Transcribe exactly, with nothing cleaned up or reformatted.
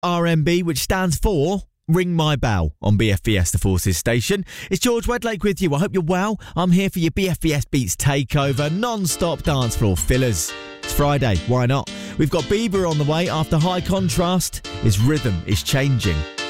R M B, which stands for Ring My Bell on B F B S The Forces station. It's George Wedlake with you. I hope you're well. I'm here for your B F B S Beats takeover, non-stop dance floor fillers. It's Friday, why not? We've got Bieber on the way after High Contrast. His rhythm is changing.